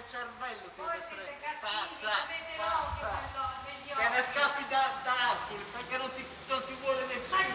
cervello ti Voi deve siete prendere. cattivi, avete l'occhio negli occhi. Te ne scappi da Ascoli perché non ti vuole nessuno.